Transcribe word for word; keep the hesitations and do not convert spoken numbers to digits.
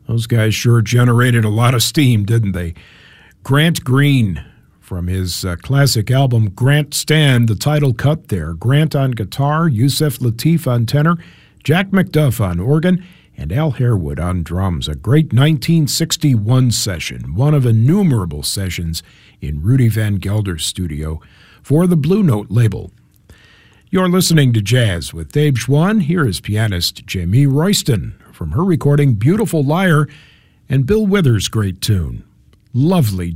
Those guys sure generated a lot of steam, didn't they? Grant Green, from his uh, classic album Grant Stand, the title cut there. Grant on guitar, Yusef Lateef on tenor, Jack McDuff on organ, and Al Harewood on drums. A great nineteen sixty-one session, one of innumerable sessions in Rudy Van Gelder's studio for the Blue Note label. You're listening to Jazz with Dave Schwann. Here is pianist Jamie Royston from her recording Beautiful Liar and Bill Withers' great tune, Lovely